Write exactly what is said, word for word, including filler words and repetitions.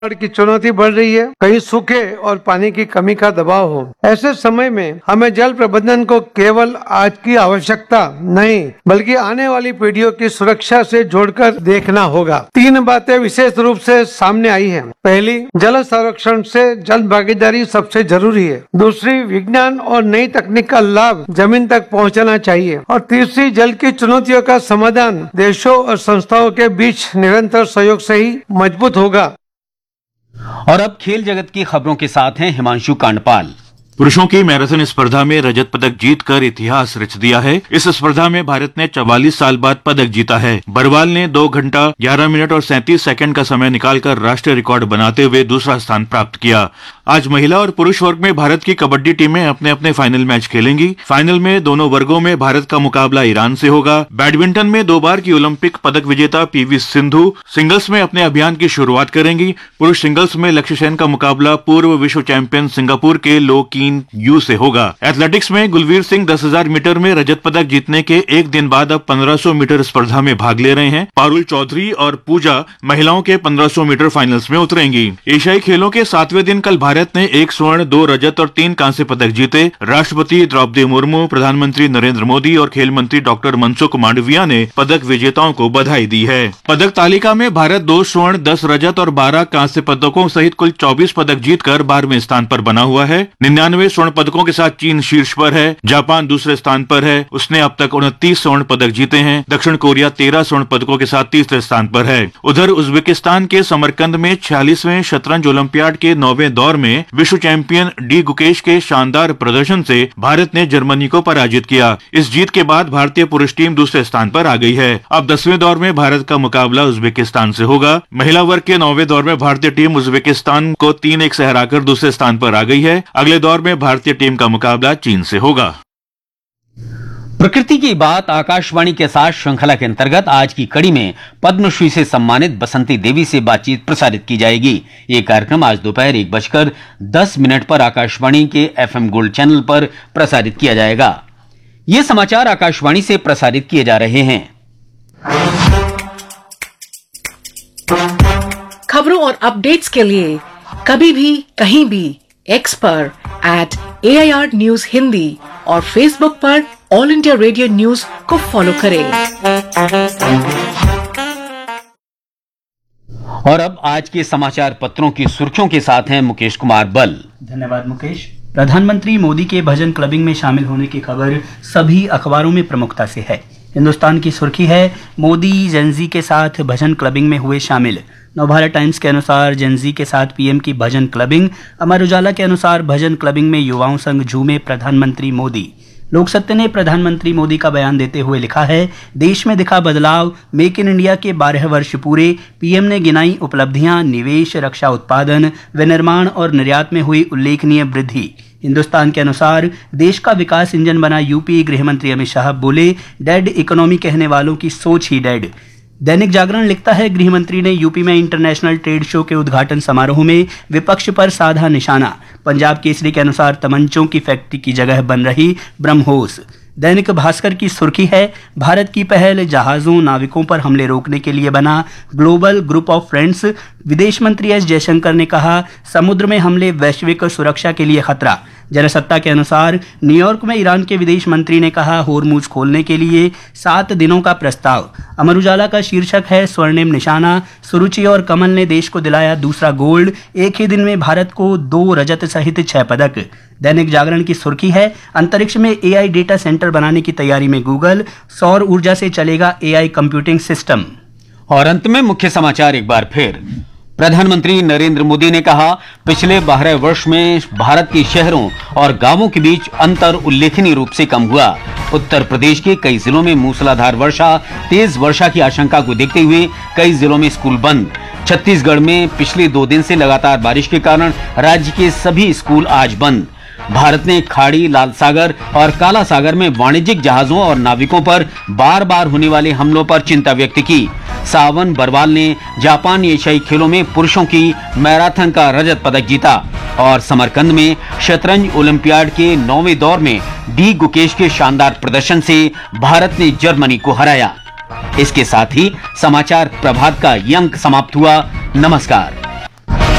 की चुनौती बढ़ रही है, कहीं सूखे और पानी की कमी का दबाव हो। ऐसे समय में हमें जल प्रबंधन को केवल आज की आवश्यकता नहीं बल्कि आने वाली पीढ़ियों की सुरक्षा से जोड़कर देखना होगा। तीन बातें विशेष रूप से सामने आई हैं। पहली, जल संरक्षण से जन भागीदारी सबसे जरूरी है। दूसरी, विज्ञान और नई तकनीक का लाभ जमीन तक पहुंचना चाहिए। और तीसरी, जल की चुनौतियों का समाधान देशों और संस्थाओं के बीच निरंतर सहयोग से ही मजबूत होगा। और अब खेल जगत की खबरों के साथ हैं हिमांशु कांडपाल। पुरुषों की मैराथन स्पर्धा में रजत पदक जीतकर इतिहास रच दिया है। इस स्पर्धा में भारत ने चवालीस साल बाद पदक जीता है। बरवाल ने दो घंटा ग्यारह मिनट और सैंतीस सेकंड का समय निकालकर राष्ट्रीय रिकॉर्ड बनाते हुए दूसरा स्थान प्राप्त किया। आज महिला और पुरुष वर्ग में भारत की कबड्डी टीमें अपने अपने फाइनल मैच खेलेंगी। फाइनल में दोनों वर्गों में भारत का मुकाबला ईरान से होगा। बैडमिंटन में दो बार की ओलंपिक पदक विजेता पीवी सिंधु सिंगल्स में अपने अभियान की शुरुआत करेंगी। पुरुष सिंगल्स में लक्ष्य सेन का मुकाबला पूर्व विश्व चैंपियन सिंगापुर के लो कीन यू से होगा। एथलेटिक्स में गुलवीर सिंह दस हजार मीटर में रजत पदक जीतने के एक दिन बाद अब पंद्रह सौ मीटर स्पर्धा में भाग ले रहे हैं। पारुल चौधरी और पूजा महिलाओं के पंद्रह सौ मीटर फाइनल्स में उतरेंगी। एशियाई खेलों के सातवें दिन कल भारत ने एक स्वर्ण, दो रजत और तीन कांस्य पदक जीते। राष्ट्रपति द्रौपदी मुर्मू, प्रधानमंत्री नरेंद्र मोदी और खेल मंत्री डॉक्टर मनसुख मांडविया ने पदक विजेताओं को बधाई दी है। पदक तालिका में भारत दो स्वर्ण, दस रजत और बारह कांस्य पदकों सहित कुल चौबीस पदक जीतकर बारहवें स्थान पर बना हुआ है। निन्यानवे स्वर्ण पदकों के साथ चीन शीर्ष पर है। जापान दूसरे स्थान पर है, उसने अब तक उनतीस स्वर्ण पदक जीते हैं। दक्षिण कोरिया तेरह स्वर्ण पदकों के साथ तीसरे स्थान पर है। उधर उज्बेकिस्तान के समरकंद में छियालीसवें शतरंज ओलंपियाड के नौवें दौर में विश्व चैंपियन डी गुकेश के शानदार प्रदर्शन से भारत ने जर्मनी को पराजित किया। इस जीत के बाद भारतीय पुरुष टीम दूसरे स्थान पर आ गई है। अब दसवें दौर में भारत का मुकाबला उज्बेकिस्तान से होगा। महिला वर्ग के नौवें दौर में भारतीय टीम उज्बेकिस्तान को तीन एक से हराकर दूसरे स्थान पर आ गई है। अगले दौर में भारतीय टीम का मुकाबला चीन से होगा। प्रकृति की बात आकाशवाणी के साथ श्रृंखला के अंतर्गत आज की कड़ी में पद्मश्री से सम्मानित बसंती देवी से बातचीत प्रसारित की जाएगी। ये कार्यक्रम आज दोपहर एक बजकर दस मिनट पर आकाशवाणी के एफएम गोल्ड चैनल पर प्रसारित किया जाएगा। ये समाचार आकाशवाणी से प्रसारित किए जा रहे हैं। खबरों और अपडेट्स के लिए कभी भी कहीं भी एक्स पर eight A I R news Hindi और फेसबुक पर ऑल इंडिया रेडियो न्यूज को फॉलो करें। और अब आज के समाचार पत्रों की सुर्खियों के साथ हैं मुकेश कुमार बल। धन्यवाद मुकेश। प्रधानमंत्री मोदी के भजन क्लबिंग में शामिल होने की खबर सभी अखबारों में प्रमुखता से है। हिंदुस्तान की सुर्खी है, मोदी जेनजी के साथ भजन क्लबिंग में हुए शामिल। नवभारत टाइम्स के अनुसार जेनजी के साथ पीएम की भजन क्लबिंग। अमर उजाला के अनुसार भजन क्लबिंग में युवाओं संग झूमे प्रधानमंत्री मोदी। लोक सत्य ने प्रधानमंत्री मोदी का बयान देते हुए लिखा है, देश में दिखा बदलाव, मेक इन इंडिया के बारह वर्ष पूरे। पीएम ने गिनाई उपलब्धियां, निवेश, रक्षा उत्पादन, विनिर्माण और निर्यात में हुई उल्लेखनीय वृद्धि। हिंदुस्तान के अनुसार देश का विकास इंजन बना यूपी। गृह मंत्री अमित शाह बोले, डेड इकोनॉमी कहने वालों की सोच ही डेड। दैनिक जागरण लिखता है, गृह मंत्री ने यूपी में इंटरनेशनल ट्रेड शो के उद्घाटन समारोह में विपक्ष पर साधा निशाना। पंजाब केसरी के अनुसार तमंचों की फैक्ट्री की जगह बन रही ब्रह्मोस। दैनिक भास्कर की सुर्खी है, भारत की पहल जहाजों नाविकों पर हमले रोकने के लिए बना ग्लोबल ग्रुप ऑफ फ्रेंड्स। विदेश मंत्री एस जयशंकर ने कहा, समुद्र में हमले वैश्विक सुरक्षा के लिए खतरा। जनसत्ता के अनुसार न्यूयॉर्क में ईरान के विदेश मंत्री ने कहा, होर्मुज खोलने के लिए सात दिनों का प्रस्ताव। अमर उजाला का शीर्षक है, स्वर्णिम निशाना, सुरुचि और कमल ने देश को दिलाया दूसरा गोल्ड। एक ही दिन में भारत को दो रजत सहित छह पदक। दैनिक जागरण की सुर्खी है, अंतरिक्ष में एआई डेटा सेंटर बनाने की तैयारी में गूगल। सौर ऊर्जा से चलेगा एआई कंप्यूटिंग सिस्टम। और अंत में मुख्य समाचार एक बार फिर। प्रधानमंत्री नरेंद्र मोदी ने कहा, पिछले बारह वर्ष में भारत के शहरों और गांवों के बीच अंतर उल्लेखनीय रूप से कम हुआ। उत्तर प्रदेश के कई जिलों में मूसलाधार वर्षा, तेज वर्षा की आशंका को देखते हुए कई जिलों में स्कूल बंद। छत्तीसगढ़ में पिछले दो दिन से लगातार बारिश के कारण राज्य के सभी स्कूल आज बंद। भारत ने खाड़ी, लाल सागर और काला सागर में वाणिज्यिक जहाजों और नाविकों पर बार बार होने वाले हमलों पर चिंता व्यक्त की। सावन बरवाल ने जापान एशियाई खेलों में पुरुषों की मैराथन का रजत पदक जीता। और समरकंद में शतरंज ओलंपियाड के नौवें दौर में डी गुकेश के शानदार प्रदर्शन से भारत ने जर्मनी को हराया। इसके साथ ही समाचार प्रभात का ये अंक समाप्त हुआ। नमस्कार।